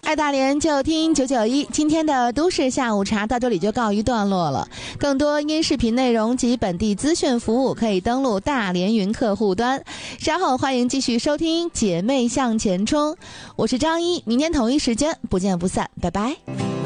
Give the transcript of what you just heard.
爱大连就听991，今天的都市下午茶到这里就告一段落了。更多音视频内容及本地资讯服务可以登录大连云客户端。稍后欢迎继续收听姐妹向前冲，我是张一，明天同一时间不见不散，拜拜。